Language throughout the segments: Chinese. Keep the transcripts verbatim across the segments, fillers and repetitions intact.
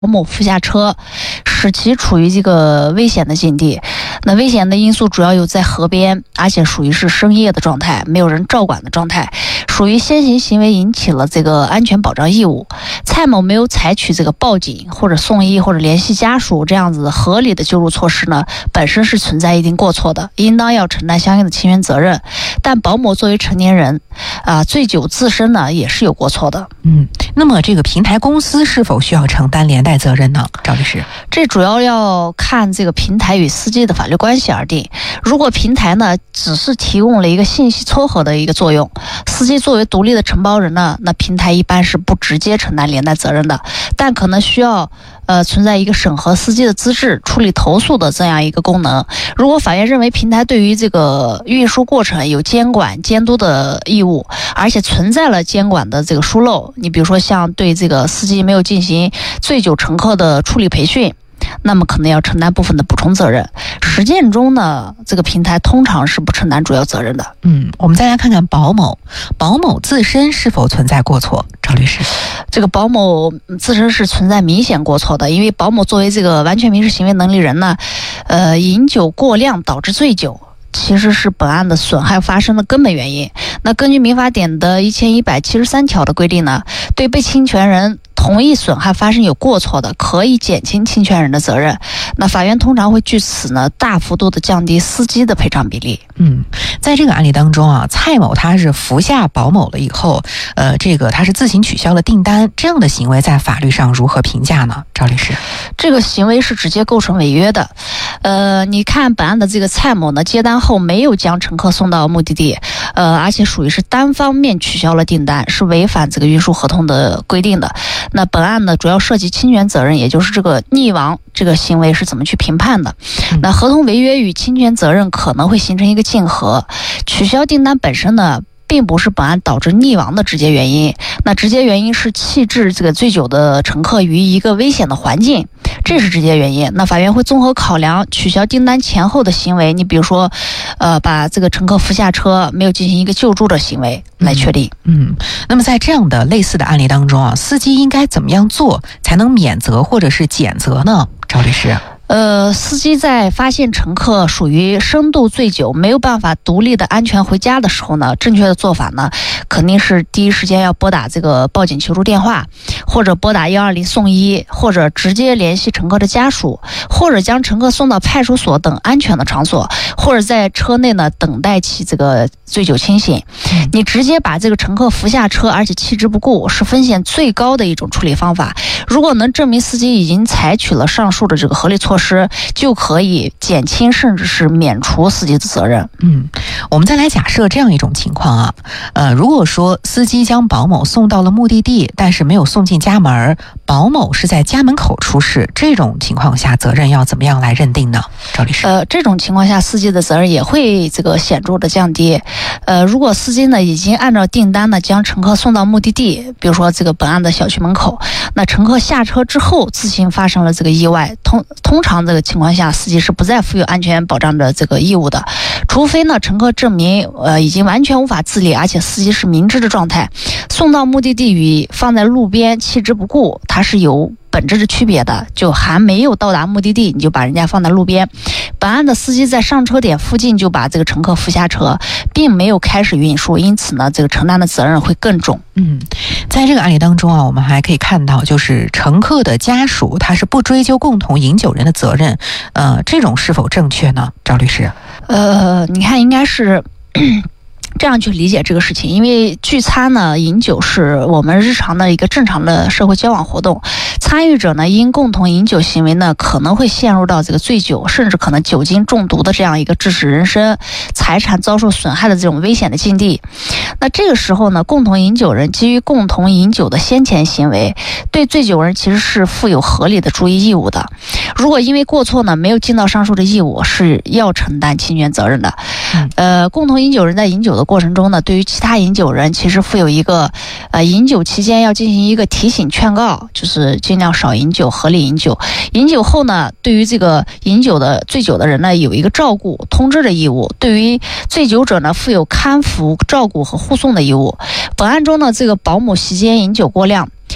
保姆扶下车，使其处于这个危险的境地。那危险的因素主要有在河边，而且属于是深夜的状态，没有人照管的状态，属于先行行为引起了这个安全保障义务。蔡某没有采取这个报警或者送医或者联系家属这样子合理的救助措施呢，本身是存在一定过错的，应当要承担相应的侵权责任。但保姆作为成年人，啊、呃，醉酒自身呢也是有过错的。 嗯，那么这个平台公司是否需要承担连带责任呢？赵律师， 这主要要看这个平台与司机的法律关系而定。如果平台呢只是提供了一个信息撮合的一个作用，司机作为独立的承包人呢，那平台一般是不直接承担连带责任的，但可能需要呃存在一个审核司机的资质、处理投诉的这样一个功能。如果法院认为平台对于这个运输过程有监管监督的义务，而且存在了监管的这个疏漏，你比如说像对这个司机没有进行醉酒乘客的处理培训，那么可能要承担部分的补充责任。实践中呢，这个平台通常是不承担主要责任的。 嗯，我们再来看看保某，保某自身是否存在过错？赵律师， 这个保某自身是存在明显过错的，因为保某作为这个完全民事行为能力人呢，呃，饮酒过量导致醉酒，其实是本案的损害发生的根本原因。那根据民法典的一千一百七十三条的规定呢，对被侵权人同意损害发生有过错的，可以减轻侵权人的责任。那法院通常会据此呢大幅度的降低司机的赔偿比例。 嗯，在这个案例当中啊，蔡某他是服下保某了以后，呃，这个他是自行取消了订单，这样的行为在法律上如何评价呢？赵律师， 这个行为是直接构成违约的。呃，你看本案的这个蔡某呢，接单后没有将乘客送到目的地，呃，而且属于是单方面取消了订单，是违反这个运输合同的规定的。那本案呢，主要涉及侵权责任，也就是这个溺亡这个行为是怎么去评判的？那合同违约与侵权责任可能会形成一个竞合。取消订单本身呢，并不是本案导致溺亡的直接原因，那直接原因是弃置这个醉酒的乘客于一个危险的环境，这是直接原因。那法院会综合考量取消订单前后的行为，你比如说，呃，把这个乘客扶下车，没有进行一个救助的行为来确定。 嗯，嗯那么在这样的类似的案例当中啊，司机应该怎么样做才能免责或者是减责呢？赵律师。 呃，司机在发现乘客属于深度醉酒，没有办法独立的安全回家的时候呢，正确的做法呢，肯定是第一时间要拨打这个报警求助电话，或者拨打一二零送医，或者直接联系乘客的家属，或者将乘客送到派出所等安全的场所，或者在车内呢等待其这个醉酒清醒。你直接把这个乘客扶下车，而且弃之不顾，是风险最高的一种处理方法。如果能证明司机已经采取了上述的这个合理措施，就可以减轻甚至是免除司机的责任。 嗯，我们再来假设这样一种情况啊，呃，如果说司机将保某送到了目的地，但是没有送进家门，保某是在家门口出事，这种情况下责任要怎么样来认定呢？赵律师。 呃，这种情况下司机的责任也会这个显著的降低。呃，如果司机呢已经按照订单呢将乘客送到目的地，比如说这个本案的小区门口，那乘客下车之后自行发生了这个意外，通通常这个情况下司机是不再负有安全保障的这个义务的，除非呢乘客证明呃已经完全无法自理，而且司机是明知的状态，送到目的地与放在路边弃之不顾，它是有本质的区别的。就还没有到达目的地，你就把人家放在路边，本案的司机在上车点附近就把这个乘客扶下车，并没有开始运输，因此呢这个承担的责任会更重。 嗯，在这个案例当中啊，我们还可以看到，就是乘客的家属他是不追究共同饮酒人的责任，呃，这种是否正确呢？赵律师。 呃，你看应该是这样去理解这个事情，因为聚餐呢，饮酒是我们日常的一个正常的社会交往活动，参与者呢因共同饮酒行为呢可能会陷入到这个醉酒，甚至可能酒精中毒的这样一个致使人身财产遭受损害的这种危险的境地。那这个时候呢，共同饮酒人基于共同饮酒的先前行为，对醉酒人其实是负有合理的注意义务的。如果因为过错呢没有尽到上述的义务，是要承担侵权责任的。呃，共同饮酒人在饮酒的过程中呢，对于其他饮酒人其实负有一个呃饮酒期间要进行一个提醒劝告，就是尽量少饮酒，合理饮酒。饮酒后呢，对于这个饮酒的醉酒的人呢有一个照顾通知的义务，对于醉酒者呢负有看扶照顾和护送的义务。本案中呢，这个保姆席间饮酒过量，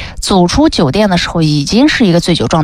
走出酒店的时候已经是一个醉酒状态。